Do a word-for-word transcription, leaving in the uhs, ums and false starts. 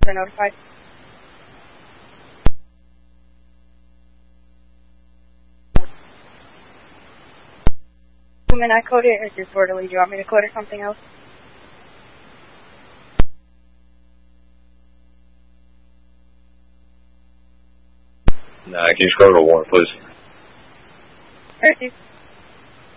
They're notified. Can I code it or just orderly? Do you want me to code it something else? Nah, can you just go to warrant, please? Alright,